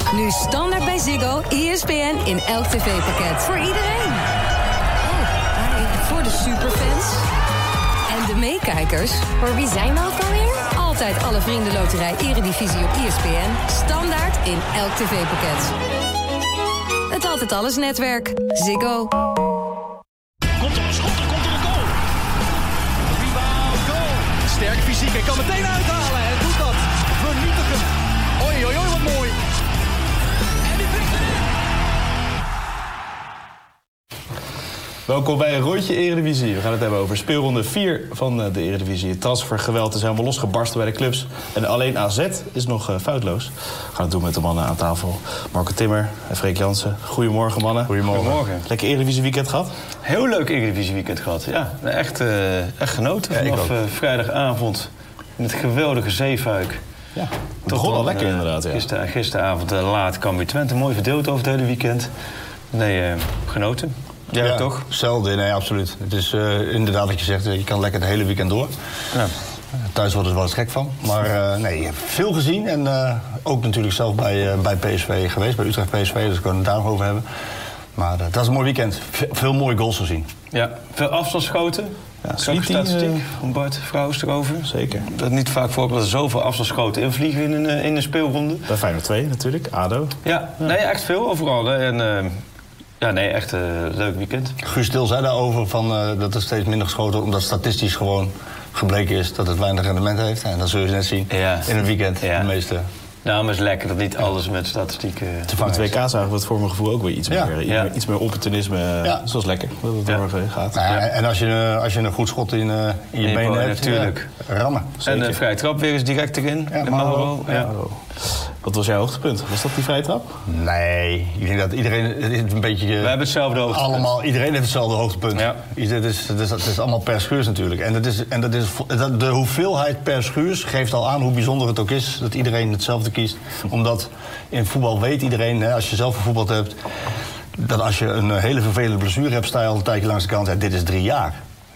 Nu standaard bij Ziggo, ESPN in elk tv-pakket. Voor iedereen. Voor de superfans en de meekijkers. Voor wie zijn we ook alweer? Altijd alle vrienden loterij Eredivisie op ESPN. Standaard in elk tv-pakket. Het Altijd Alles netwerk. Ziggo. Komt er een schot, er komt er een goal. Rebound, goal. Sterk fysiek, hij kan meteen uithalen. En doet dat. Vernietigend. Oei, oei, oei, wat mooi. En die vliegt erin. Welkom bij een rondje Eredivisie. We gaan het hebben over speelronde 4 van de Eredivisie. Het transfergeweld is helemaal losgebarsten bij de clubs. En alleen AZ is nog foutloos. We gaan het doen met de mannen aan tafel. Marco Timmer en Freek Jansen. Goedemorgen, mannen. Goedemorgen. Lekker Eredivisie weekend gehad? Heel leuk Eredivisie weekend gehad. Ja, echt genoten. Vanaf vrijdagavond in het geweldige Zeefuik. Ja, het begon al lekker inderdaad. Ja. Gisteravond laat Cambuur Twente. Mooi verdeeld over het hele weekend. Nee, genoten. Ja, toch? Hetzelfde, nee, absoluut. Het is inderdaad wat je zegt, je kan lekker het hele weekend door. Ja. Thuis worden ze wel eens gek van. Maar nee, veel gezien. En ook natuurlijk zelf bij PSV geweest, bij Utrecht PSV. Dus we kunnen het daar nog over hebben. Maar dat is een mooi weekend. Veel mooie goals gezien. Ja, veel afstandsschoten. Ja, statistiek van Bart Vrouwens erover. Zeker. Dat niet vaak voorkomt dat er zoveel afstandsschoten invliegen in een speelronde. Bij Feyenoord 2 natuurlijk, ADO. Ja, nee, echt veel overal. Hè. En, ja, nee, echt een leuk weekend. Guus Til zei daarover dat er steeds minder geschoten, omdat statistisch gewoon gebleken is dat het weinig rendement heeft. En dat zul je net zien in een weekend. Ja. De meeste. Nou, maar het is lekker dat niet alles met statistiek te vangen. De 2K zagen we het voor mijn gevoel ook weer iets meer opportunisme. Ja. Dat is lekker dat het doorheen gaat. Nou ja, en als je een goed schot in je benen hebt, natuurlijk. Rammen. Zeker. En de vrije trap weer eens direct erin. Ja, ja. Wat was jouw hoogtepunt? Was dat die vrije trap? Nee, ik denk dat iedereen het een beetje. We hebben hetzelfde hoogtepunt. Iedereen heeft hetzelfde hoogtepunt. Ja. Het is allemaal per schuurs natuurlijk. En de hoeveelheid per schuurs geeft al aan hoe bijzonder het ook is dat iedereen hetzelfde kiest. Omdat in voetbal weet iedereen, als je zelf gevoetbald hebt, dat als je een hele vervelende blessure hebt, sta je al een tijdje langs de kant. Dit is 3 jaar.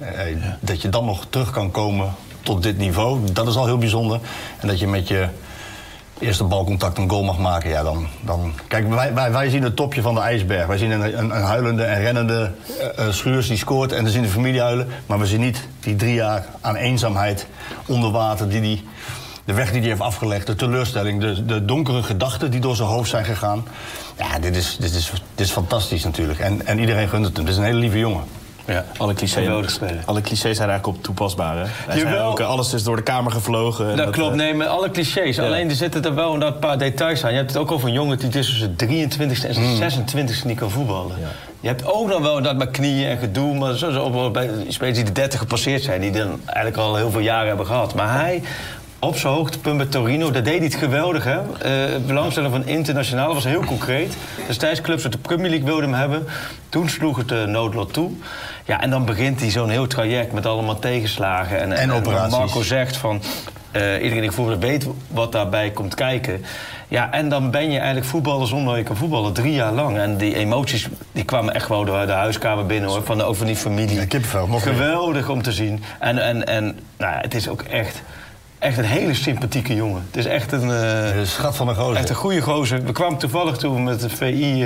Dat je dan nog terug kan komen tot dit niveau, dat is al heel bijzonder. En dat je met je eerste balcontact een goal mag maken, ja, dan... Kijk, wij zien het topje van de ijsberg. Wij zien een huilende en rennende Schuurs die scoort en dan zien de familie huilen. Maar we zien niet die 3 jaar aan eenzaamheid onder water, de weg die hij heeft afgelegd, de teleurstelling, de donkere gedachten die door zijn hoofd zijn gegaan. Ja, dit is fantastisch natuurlijk. En iedereen gunt het hem. Het is een hele lieve jongen. Ja, alle clichés zijn eigenlijk op toepasbaar. Hè? Alles is door de kamer gevlogen. Dat klopt, nee, met alle clichés. Ja. Alleen er zitten er wel een paar details aan. Je hebt het ook over een jongen die tussen zijn 23e en zijn 26e niet kan voetballen. Ja. Je hebt ook nog wel dat met knieën en gedoe, maar zo bij spelers die de 30 gepasseerd zijn, die dan eigenlijk al heel veel jaren hebben gehad. Maar hij, op zijn hoogtepunt bij Torino, dat deed hij het geweldig, hè? Belangstelling van internationaal was heel concreet. Destijds clubs uit de Premier League wilden hem hebben. Toen sloeg het noodlot toe. Ja, en dan begint hij zo'n heel traject met allemaal tegenslagen. En operaties. En Marco zegt van, iedereen die voetballer weet wat daarbij komt kijken. Ja, en dan ben je eigenlijk voetballer zonder dat je kan voetballen 3 jaar lang. En die emoties die kwamen echt wel door de huiskamer binnen, hoor. Ook van die familie. Ja, kippenvel, nog geweldig meer om te zien. En nou, het is ook echt een hele sympathieke jongen. Het is echt een schat van een gozer. Echt een goede gozer. We kwamen toevallig toen met de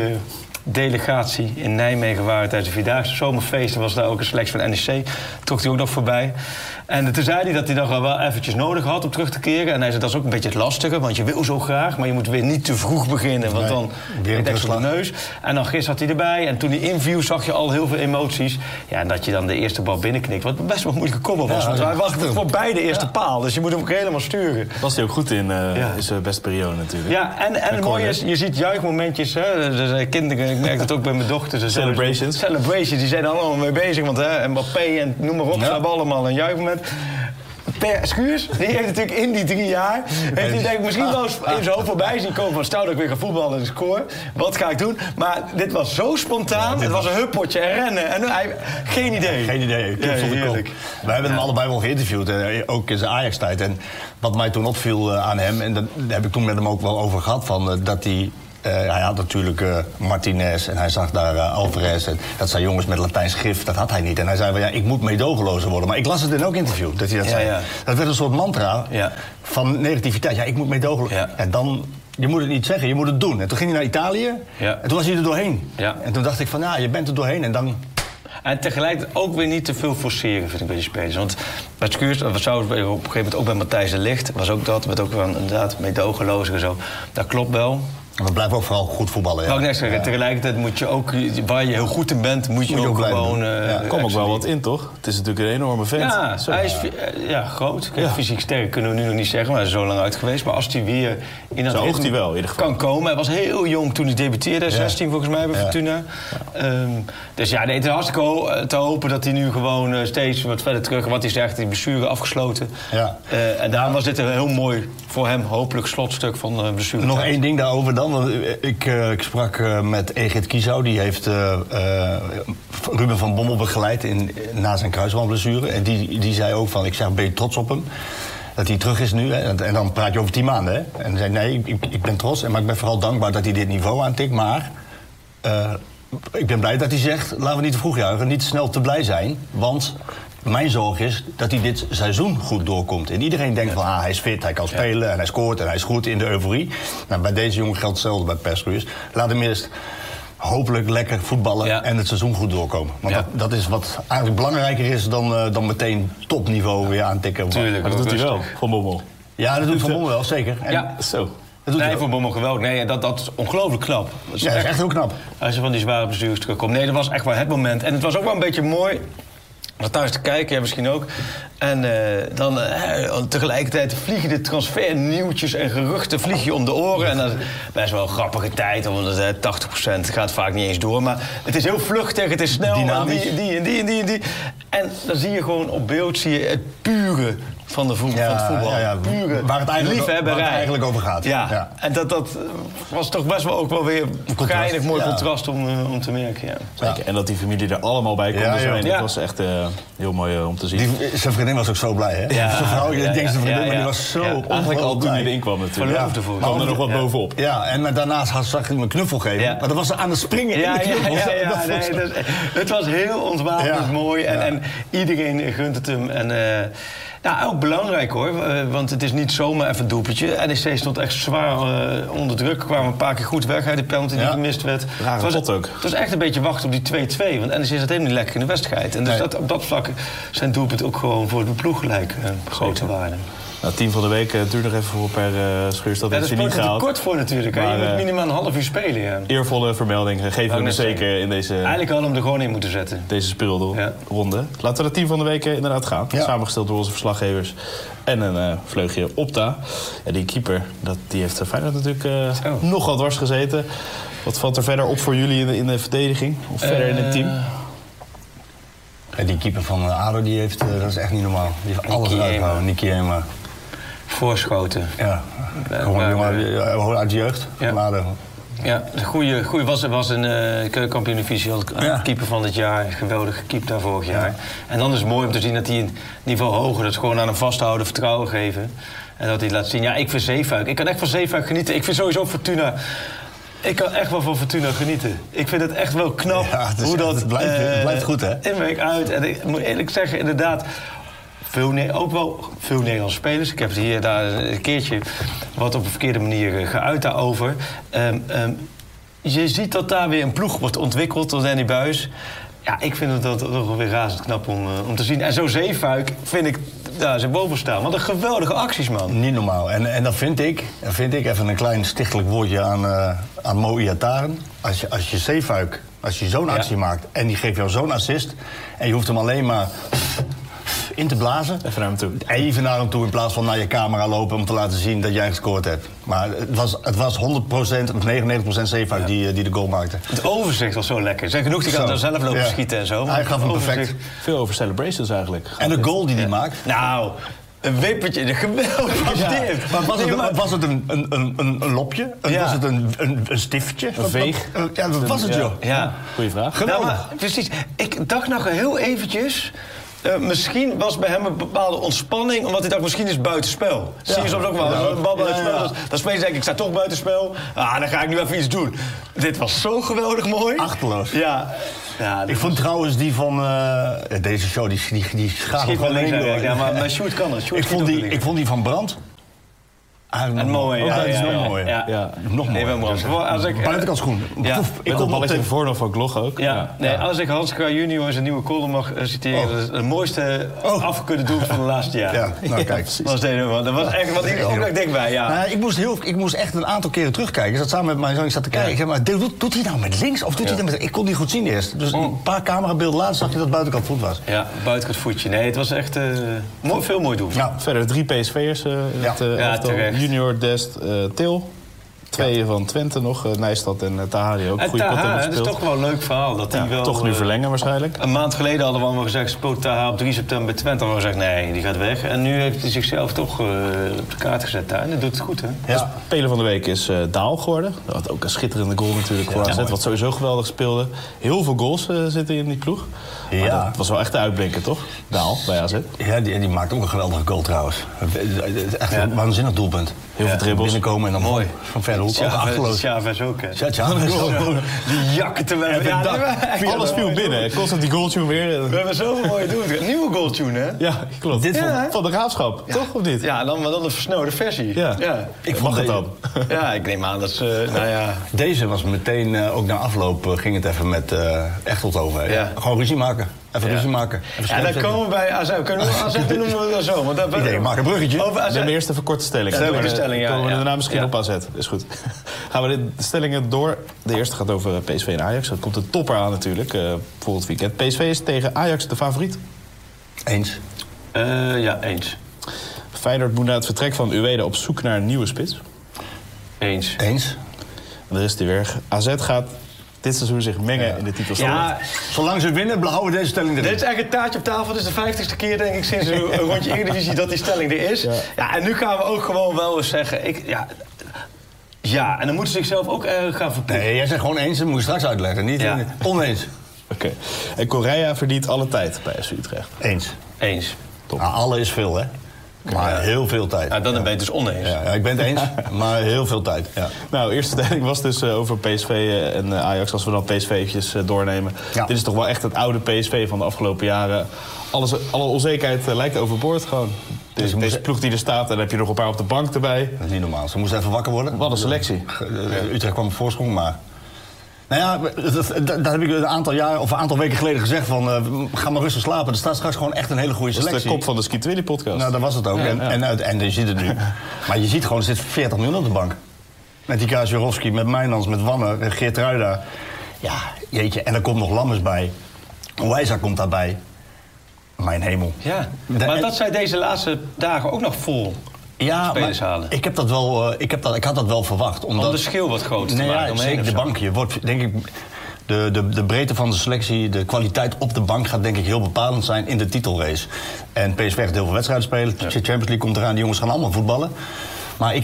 VI-delegatie in Nijmegen waren tijdens de Vierdaagse zomerfeesten. Was daar ook een selectie van NEC. Trok hij ook nog voorbij. En toen zei hij dat hij nog wel eventjes nodig had om terug te keren. En hij zei, dat is ook een beetje het lastige, want je wil zo graag, maar je moet weer niet te vroeg beginnen, want dan dekt ze de neus. En dan gisteren had hij erbij. En toen hij inviel zag je al heel veel emoties. Ja, en dat je dan de eerste bal binnenknikt, wat best wel een moeilijke kopbal was. Want hij was voorbij de eerste paal, dus je moet hem ook helemaal sturen. Was hij ook goed in zijn beste periode natuurlijk. Ja, en het mooie is, je ziet juichmomentjes. Hè? Dus, kinderen, ik merk het ook bij mijn dochters. Celebrations, die zijn er allemaal mee bezig. Want Mbappé en noem maar op, ze hebben allemaal een juichmoment. Per Schuurs, die heeft natuurlijk in die 3 jaar... heeft hij denk ik misschien wel eens in zijn hoofd voorbij zien komen van... stel dat ik weer ga voetballen en score, wat ga ik doen? Maar dit was zo spontaan, het was een huppotje en rennen. En geen idee. Geen idee, heerlijk. We hebben hem allebei wel geïnterviewd, ook in zijn Ajax-tijd. En wat mij toen opviel aan hem, en daar heb ik toen met hem ook wel over gehad... van dat hij... hij had natuurlijk Martinez en hij zag daar Alvarez. En dat zijn jongens met Latijns gif, dat had hij niet. En hij zei van, ik moet meedogenlozer worden. Maar ik las het in elk interview, dat hij dat zei. Ja. Dat werd een soort mantra van negativiteit. Ja, ik moet meedogenlozer. Ja. En je moet het niet zeggen, je moet het doen. En toen ging hij naar Italië en toen was hij er doorheen. Ja. En toen dacht ik van, je bent er doorheen en dan... En tegelijkertijd ook weer niet te veel forceren, vind ik, bij die spelers. Want bij Schuurs, dat zou op een gegeven moment ook bij Matthijs de Ligt, was ook dat, werd ook wel inderdaad meedogenloos en zo. Dat klopt wel. En we blijven ook vooral goed voetballen. Wou ik net zeggen, tegelijkertijd moet je ook, waar je heel goed in bent, moet je ook gewoon... Er komt ook wel wat in, toch? Het is natuurlijk een enorme vent. Ja, hij is groot. Kijk, fysiek sterk kunnen we nu nog niet zeggen, maar hij is zo lang uit geweest. Maar als hij weer in dat ritme wel, in ieder geval kan komen. Hij was heel jong toen hij debuteerde, 16 volgens mij bij Fortuna. Dus ja, het is hartstikke te hopen dat hij nu gewoon steeds wat verder terug, wat hij zegt, die blessure afgesloten. Ja. En daarom was dit een heel mooi voor hem hopelijk slotstuk van de blessure. Nog één ding daarover dan. Want ik sprak met Egid Kiesau, die heeft Ruben van Bommel begeleid na zijn kruisbandblessure. En die zei ook van, ik zeg, ben je trots op hem? Dat hij terug is nu, hè? En dan praat je over 10 maanden. Hè? En hij zei, nee, ik ben trots, maar ik ben vooral dankbaar dat hij dit niveau aantikt. Maar ik ben blij dat hij zegt, laten we niet te vroeg juichen, niet te snel te blij zijn. Want mijn zorg is dat hij dit seizoen goed doorkomt. En iedereen denkt van, hij is fit, hij kan spelen en hij scoort en hij is goed in de euforie. Nou, bij deze jongen geldt hetzelfde bij Perscruus. Laat hem eerst hopelijk lekker voetballen en het seizoen goed doorkomen. Want dat is wat eigenlijk belangrijker is dan meteen topniveau weer aantikken. Tuurlijk, maar dat doet hij wel, Van Bommel. Ja, dat doet Van Bommel wel, zeker. En zo. Nee, Van Bommel geweldig. Nee, dat is ongelooflijk knap. Dat is echt heel knap. Als je van die zware blessures terugkomt. Nee, dat was echt wel het moment. En het was ook wel een beetje mooi. Om thuis te kijken, misschien ook. En dan tegelijkertijd vliegen de transfernieuwtjes en geruchten vlieg je om de oren. En dat is best wel een grappige tijd, want 80% gaat vaak niet eens door. Maar het is heel vluchtig, het is snel. Dynamisch. En die. En dan zie je gewoon op beeld het pure van het voetbal. Pure waar het eigenlijk over gaat. Ja. En dat was toch best wel ook wel weer een geinig mooi contrast om te merken. Ja. Zeker. En dat die familie er allemaal bij kon zijn, dat was echt heel mooi om te zien. Zijn vriendin was ook zo blij, hè? Ja. Zijn vrouw, ik denk zijn vriendin, maar die was zo eigenlijk al toen hij erin kwam natuurlijk. Maar kwam er nog wat bovenop. Ja, en daarnaast zag hij me een knuffel geven. Maar dan was ze aan het springen in de knuffel. Het was heel ontwapend mooi en iedereen gunt het hem. En ook belangrijk hoor, want het is niet zomaar even een doelpuntje. NEC stond echt zwaar onder druk. Kwamen een paar keer goed weg uit de penalty die gemist werd. Het was echt een beetje wachten op die 2-2, want NEC zat helemaal niet lekker in de wedstrijd. En dus op dat vlak zijn doelpunt ook gewoon voor de ploeg gelijk grote waarde. Nou, team van de week duurt nog even voor per Schuurs. Dat heeft hij niet gehaald. Dat is te kort voor natuurlijk. Maar, je moet minimaal een half uur spelen. Ja. Eervolle vermelding geven we hem zeker in deze... Eigenlijk hadden we hem er gewoon in moeten zetten. Deze speelronde. Laten we het team van de week inderdaad gaan. Ja. Samengesteld door onze verslaggevers. En een vleugje Opta. Ja, die keeper, die heeft Feyenoord natuurlijk nogal dwars gezeten. Wat valt er verder op voor jullie in de verdediging? Of verder in het team? Die keeper van ADO, die heeft, dat is echt niet normaal. Die heeft alles eruit gehouden. Nicky Ema. Voorschoten. Ja, gewoon jongen uit de jeugd. Ja, de goeie was een keukenkampioen-divisie, keeper van het jaar. Geweldig gekiept daar vorig jaar. En dan is het mooi om te zien dat hij een niveau hoger, dat ze gewoon aan hem vasthouden, vertrouwen geven. En dat hij laat zien. Ja, ik vind Zeefuik. Ik kan echt van Zeefuik genieten. Ik vind sowieso Fortuna. Ik kan echt wel van Fortuna genieten. Ik vind het echt wel knap hoe dat... Het blijft goed, hè? In week uit. En ik moet eerlijk zeggen, inderdaad... ook wel veel Nederlandse spelers. Ik heb het hier daar een keertje wat op een verkeerde manier geuit daarover. Je ziet dat daar weer een ploeg wordt ontwikkeld door Danny Buijs. Ja, ik vind het toch wel weer razend knap om te zien. En zo Zeefuik vind ik daar ze boven staan. Wat een geweldige acties, man. Niet normaal. En dan vind ik even een klein stichtelijk woordje aan Mo Iataren. Als je Zeefuik, als je zo'n actie maakt en die geeft jou zo'n assist... en je hoeft hem alleen maar in te blazen. Even naar hem toe. Even naar hem toe in plaats van naar je camera lopen om te laten zien dat jij gescoord hebt. Maar het was 100% of 99% Zeefuik die de goal maakte. Het overzicht was zo lekker. Zijn genoeg die kan er zelf lopen schieten en zo. Hij gaf hem perfect. Veel over celebrations eigenlijk. En de goal die hij maakt. Nou, een wippertje, een geweldig dit. Maar was het een lopje? Was het een stiftje? Een veeg? Ja, wat was het, joh? Ja. Goeie vraag. Geweldig. Nou, maar, precies. Ik dacht nog heel eventjes... misschien was bij hem een bepaalde ontspanning, omdat hij dacht, misschien is het buitenspel. Zie je soms ook wel, een bal buitenspel. Dan spelen ze ik sta toch buitenspel. Dan ga ik nu even iets doen. Dit was zo geweldig mooi. Achterloos. Ja, ik vond trouwens die van deze show, die gaat gewoon heen door. Ja, maar Sjoerd kan het. Ik vond die van Brandt En mooi, ja. ja. Dat is nog mooi. Ja. Nog mooi. Even Bram. Als ik, buitenkant schoen. Ja. Ik had balletje voor nog van Glog ook. Als ik Hans Kraaij junior zijn nieuwe column mag citeren... dat is het mooiste afgekeurde doel van de laatste jaar. Ja, nou kijk. Dat was echt wat ik ook nog dichtbij, ja. Nou, ik moest echt een aantal keren terugkijken. Ik zat samen met mijn zoon, ik zat te kijken. Ik zei, maar doet hij nou met links of doet hij dat met... Ik kon niet goed zien eerst. Dus een paar camerabeelden later zag je dat buitenkant voet was. Ja, buitenkant voetje. Nee, het was echt veel mooi doel. Ja. Verder 3 PSV'ers in het elftal. terecht. Junior, Dest, Til. 2 van Twente nog, Nijstad en Tahari ook. Goede pot hebben het is gespeeld. toch wel een leuk verhaal. Dat die wel, toch nu verlengen waarschijnlijk. Een maand geleden hadden we allemaal gezegd... speelt Taha op 3 september bij Twente. Hadden we gezegd, nee, die gaat weg. En nu heeft hij zichzelf toch op de kaart gezet daar. En dat doet het goed, hè? Ja. Speler van de week is Daal geworden. Dat had ook een schitterende goal natuurlijk voor AZ. Wat sowieso geweldig speelde. Heel veel goals zitten in die ploeg. Maar dat was wel echt de uitblinker, toch? Daal, bij AZ. Ja, die maakt ook een geweldige goal trouwens. Echt een waanzinnig doelpunt. Heel veel dribbles. Binnenkomen en dan mooi. Van verre hoek. Chavez ook, hè? Chavez. Die jakken te wijven. Alles viel binnen. Constant die goaltune weer. We hebben zoveel mooie doelen. Nieuwe goaltune, hè? Ja, klopt. Dit van de Graafschap, toch? Of niet? Ja, maar dan een versnelde versie. Ja. Ik mag het dan. Ja, ik neem aan dat ze... Nou ja... Deze was meteen, ook na afloop, ging het even met Echtelt over. Ja. Gewoon ruzie maken. Even ruzie maken. En dan komen we bij AZ. Kunnen we AZ noemen we dat zo? Want dat ik maak een bruggetje. Over AZ. De eerste even korte stelling. Ja, de stelling, ja. Komen we daarna misschien op AZ. Is goed. Gaan we de stellingen door. De eerste gaat over PSV en Ajax. Dat komt een topper aan natuurlijk, volgend weekend. PSV is tegen Ajax de favoriet. Eens. Ja, eens. Feyenoord moet na het vertrek van Ueda op zoek naar een nieuwe spits. Eens. Eens. En er is die weer. AZ gaat dit seizoen zich mengen in de titelstrijd. Ja, zolang ze winnen, houden we deze stelling erin. Dit is echt een taartje op tafel. Dit is de 50ste keer, denk ik, sinds een rondje Eredivisie dat die stelling er is. Ja, en nu gaan we ook gewoon wel eens zeggen... Ja, en dan moeten ze zichzelf ook gaan verplichten. Nee, jij zegt gewoon eens, dat moet je straks uitleggen. Niet oneens. Oké. En Correa verdient alle tijd bij SV Utrecht. Eens. Top. Nou, alle is veel, hè? Maar heel veel tijd. Nou, dan ben je dus oneens. Ja, ik ben het eens, maar heel veel tijd. Ja. Nou, de eerste stelling was dus over PSV en Ajax. Als we dan PSV eventjes doornemen. Ja. Dit is toch wel echt het oude PSV van de afgelopen jaren. Alle onzekerheid lijkt overboord gewoon. Deze ploeg die er staat, en dan heb je nog een paar op de bank erbij. Dat is niet normaal. Ze moesten even wakker worden. Wat een selectie. Utrecht kwam op voorsprong, maar... Nou ja, daar heb ik een aantal jaar of een aantal weken geleden gezegd van... ga maar rustig slapen. Er staat straks gewoon echt een hele goede selectie. Dat is de kop van de Ski Willy podcast. Nou, dat was het ook. Ja, en je ziet het nu. Maar je ziet gewoon, er zit 40 miljoen op de bank. Met die Kaziorowski, met Mijnans, met Wanner, Geertruida. Ja, jeetje. En er komt nog Lammers bij. Wijza komt daarbij. Mijn hemel. Ja, maar dat zijn deze laatste dagen ook nog vol. Ja, spelers halen. Ik had dat wel verwacht. Om de schil wat groter te maken. Zeker de bank. Je wordt, denk ik, de breedte van de selectie, de kwaliteit op de bank gaat denk ik heel bepalend zijn in de titelrace. En PSV gaat heel veel wedstrijden spelen. De Champions League komt eraan. Die jongens gaan allemaal voetballen. Maar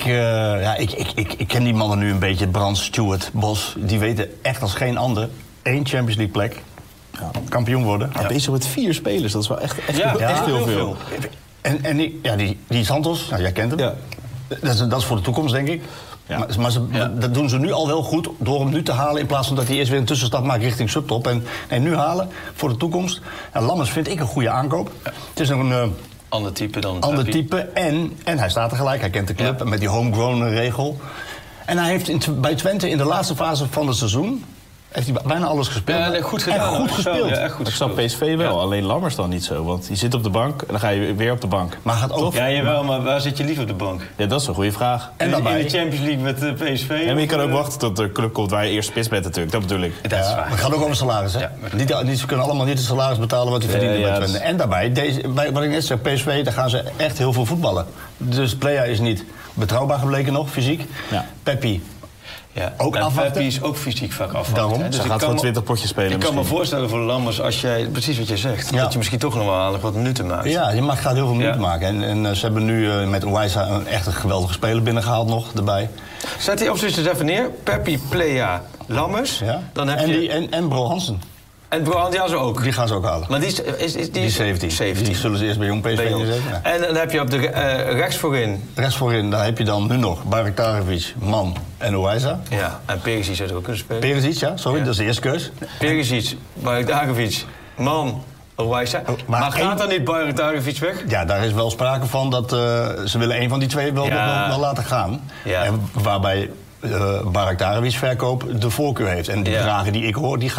ik ken die mannen nu een beetje. Brands, Stewart, Bos. Die weten echt als geen ander 1 Champions League plek. Ja, kampioen worden. Ja, bezig met 4 spelers. Dat is wel echt heel veel. En die Santos, nou, jij kent hem. Ja. Dat is voor de toekomst, denk ik. Ja. Maar dat doen ze nu al wel goed door hem nu te halen... in plaats van dat hij eerst weer een tussenstap maakt richting subtop. En nu halen voor de toekomst. En Lammers vind ik een goede aankoop. Ja. Het is nog een... ander type dan ander type. En hij staat er gelijk. Hij kent de club met die homegrown regel. En hij heeft bij Twente in de laatste fase van het seizoen... heeft hij bijna alles gespeeld. Ja, nee, goed gedaan. En goed gespeeld. Ja, goed ik snap PSV wel, alleen Lammers dan niet zo. Want je zit op de bank en dan ga je weer op de bank. Maar gaat ook... Ja, jawel, maar waar zit je liever op de bank? Ja, dat is een goede vraag. En in de Champions League met PSV? Ja, maar je kan ook wachten tot de club komt waar je eerst spits bent natuurlijk. Dat bedoel ik. Dat is waar. Maar het gaat ook over salaris, hè? Ja. Ze kunnen allemaal niet het salaris betalen wat ze verdienen bij Twente. En daarbij, wat ik net zei, PSV, daar gaan ze echt heel veel voetballen. Dus Plea is niet betrouwbaar gebleken nog, fysiek. Ja. Peppi. Ja, ook afwachten. Peppi is ook fysiek vaak afwachten. Daarom. Dus ze gaat gewoon 20 potjes spelen. Ik kan me voorstellen voor Lammers, als jij, precies wat je zegt... dat je misschien toch nog wel aardig wat minuten maakt. Ja, je gaat heel veel minuten maken. En ze hebben nu met Wijza een echt een geweldige speler binnengehaald nog erbij. Zet die opties eens even neer. Peppi, Plea, Lammers. Ja. Dan heb en Bro Hansen. En Bro Hansen ook. Die gaan ze ook halen. Maar die is 17. Die zullen ze eerst bij Jong PSV neerzetten. Ja. En dan heb je op de rechts voorin. Rechts voorin, daar heb je dan nu nog Barektarevic, Man en Wijza. Ja, en Perisic zou er ook kunnen spelen. Perisic, ja, sorry, dat is de eerste keus. Perisic, Barektarevic, Man, Maar gaat dan niet Bajraktarovic weg? Ja, daar is wel sprake van dat ze willen een van die twee wel laten gaan. Ja. En waarbij Bajraktarovic verkoop de voorkeur heeft. En die vragen die ik hoor, die gaan